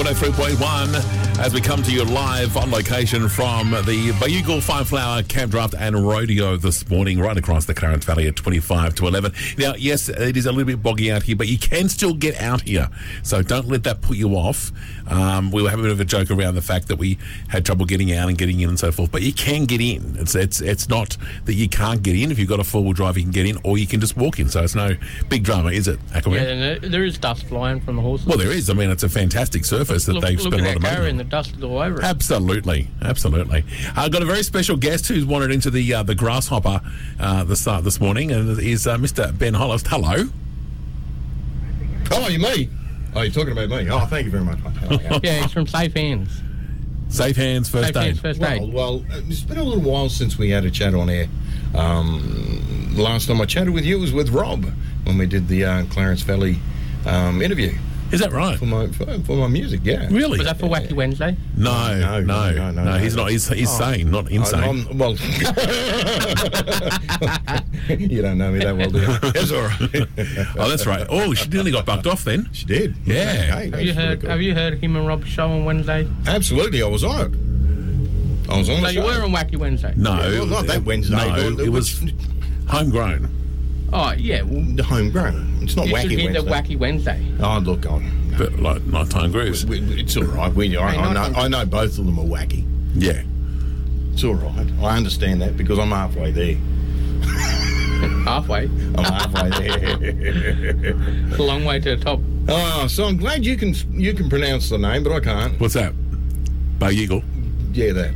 103.1 as we come to you live on location from the Bayugal Five Flower Camp Draft and Rodeo this morning, right across the Clarence Valley at 25 to 11. Now, yes, it is a little bit boggy out here, but you can still get out here, so don't let that put you off. We were having a bit of a joke around the fact that we had trouble getting out and getting in and so forth, but you can get in. It's not that you can't get in. If you've got a four-wheel drive, you can get in, or you can just walk in, so it's no big drama, is it, Aquaman? Yeah, there is dust flying from the horses. Well, there is. I mean, it's a fantastic surface that they've spent a lot of money on. And the dust is all over it. Absolutely. I've got a very special guest who's wandered into the Grasshopper this morning, and is Mr. Ben Hollis. Hello. Oh, you me? Oh, you're talking about me? Oh, thank you very much. Yeah, he's from Safe Hands. Safe Hands First Aid. Well, it's been a little while since we had a chat on air. Last time I chatted with you was with Rob when we did the Clarence Valley interview. Is that right? For my music, yeah. Really? Was that for Wacky Wednesday? No. He's not. He's sane, not insane. Well, you don't know me that well, do you? That's all right. Oh, that's right. Oh, she nearly got bucked off then. She did. Yeah. Okay, have you heard him and Rob's show on Wednesday? Absolutely, I was on it. I was on the show. So you were on Wacky Wednesday? No. Well, not that Wednesday. No, it was homegrown. Oh, yeah. The homegrown. It's not you Wacky should hear Wednesday. the Wacky Wednesday. Oh, look, But like Nighttime Grooves. It's all right. I know both of them are wacky. Yeah. It's all right. I understand that because I'm halfway there. Halfway? I'm halfway there. It's a long way to the top. Oh, so I'm glad you can pronounce the name, but I can't. What's that? Bayugal? Yeah, that.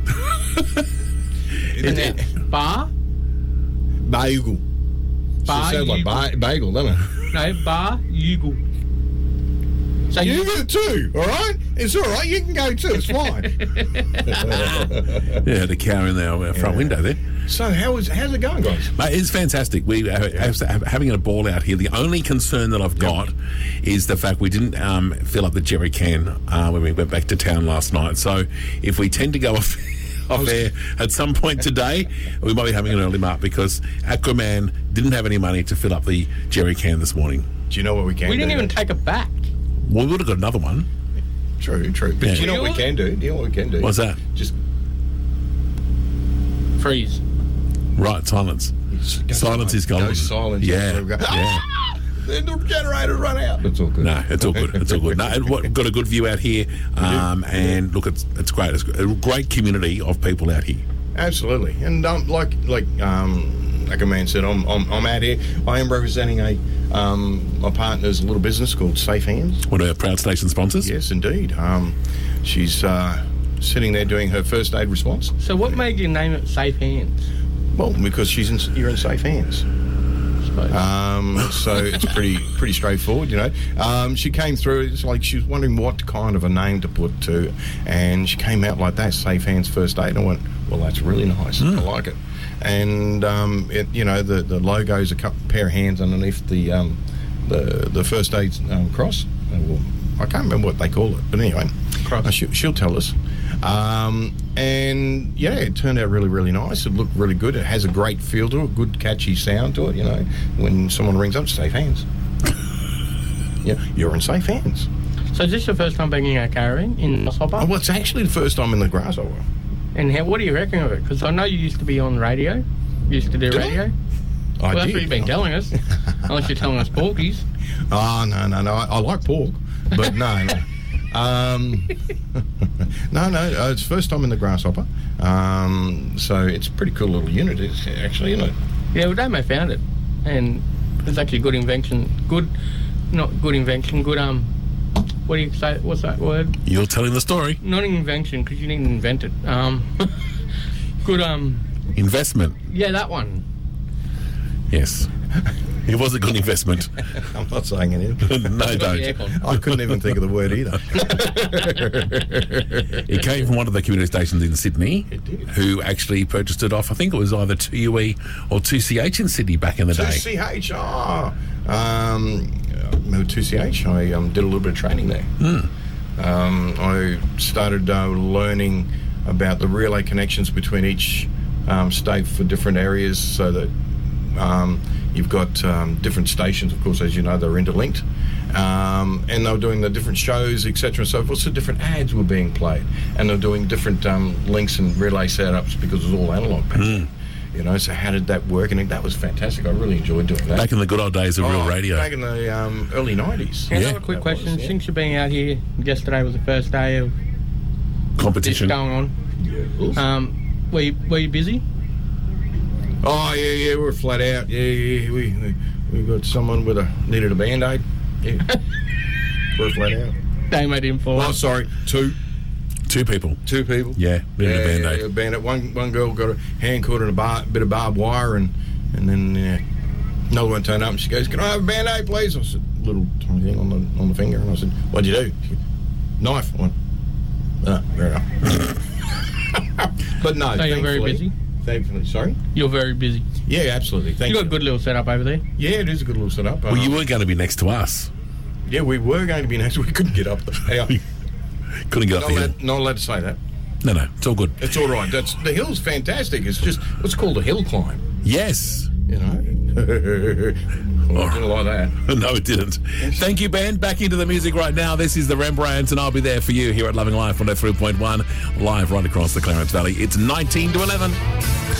Bar? Bayugal. Bar sounds like bagel, doesn't it? No, Bar Ugal. So you go too, all right? It's all right. You can go too. It's fine. Yeah, the cow in the front window there. So how's it going, guys? Mate, it's fantastic. We are having a ball out here. The only concern that I've got is the fact we didn't fill up the jerry can when we went back to town last night. So if we tend to go off air at some point today, we might be having an early mark because Aquaman didn't have any money to fill up the jerry can this morning. Do you know what we can do? We didn't even take it back. Well, we would have got another one. True. But Yeah. do you know what we can do? What's that? Just freeze. Right, silence. Silence is golden. Go silent. Yeah. Then the generator run out. It's all good. No, it's all good. It's all good. No, and we've got a good view out here, and look, it's great. It's a great community of people out here. Absolutely, and like a man said, I'm out here. I am representing my partner's little business called Safe Hands. One of our proud station sponsors. Yes, indeed. She's sitting there doing her first aid response. So what made you name it Safe Hands? Well, because you're in safe hands. So it's pretty straightforward, you know. She came through. It's like she was wondering what kind of a name to put to, and she came out like that, Safe Hands First Aid. And I went, well, that's really nice. I like it. And the logo's a pair of hands underneath the first aid cross. Well, I can't remember what they call it, but anyway, she'll tell us. And yeah, it turned out really, really nice. It looked really good. It has a great feel to it, good catchy sound to it. You know, when someone rings up, Safe Hands. Yeah, you're in safe hands. So is this your first time being in a caravan in Grasshopper? Well, it's actually the first time in the Grasshopper. And what do you reckon of it? Because I know you used to be on radio. You used to do radio. Well, that's what you've been telling us. Unless you're telling us porkies. Oh, no. I like pork, but no. No, it's first time in the Grasshopper. So it's a pretty cool little unit, actually, isn't it? Yeah, well, Damo found it. And it's actually a good invention. Good what do you say? What's that word? You're telling the story. Not an invention, because you didn't invent it. Good, investment. Yeah, that one. Yes. It was a good investment. I'm not saying anything. No, don't. I couldn't even think of the word either. It came from one of the community stations in Sydney. It did. Who actually purchased it off, I think it was either 2UE or 2CH in Sydney back in the day. 2CH, remember 2CH? I did a little bit of training there. I started learning about the relay connections between each state for different areas so that You've got different stations, of course, as you know, they're interlinked. And they were doing the different shows, etc. and so forth. So different ads were being played. And they were doing different links and relay setups because it was all analog back then. You know, so how did that work? And that was fantastic. I really enjoyed doing that. Back in the good old days of real radio. Back in the early 90s. Another quick question. Since you've been out here, yesterday was the first day of Competition. this going on. Yeah. Were you busy? Oh, yeah, we're flat out. Yeah, we got someone needed a Band-Aid. Yeah. We're flat out. They didn't fall. Oh, sorry, two people. Yeah, needed a Band-Aid. Yeah, Band-Aid. One girl got a hand caught in a bit of barbed wire, and then another one turned up and she goes, "Can I have a Band-Aid, please?" I said, "Little tiny thing on the finger," and I said, "What'd you do?" She goes, "Knife." I went, fair enough. But no, So you're very busy? Thankfully, sorry? You're very busy. Yeah, absolutely. Thank You you. got a good little setup over there. Yeah, it is a good little setup. Well, you weren't going to be next to us. Yeah, we were going to be next. We couldn't get up the hill. Couldn't get up the hill. Not allowed to say that. No, it's all good. It's all right. The hill's fantastic. It's just what's called a hill climb. Yes. You know? Well, I didn't like that. No, it didn't. Thank you, Ben. Back into the music right now. This is the Rembrandts, and I'll be there for you here at Loving Life 103.1, live right across the Clarence Valley. It's 19 to 11.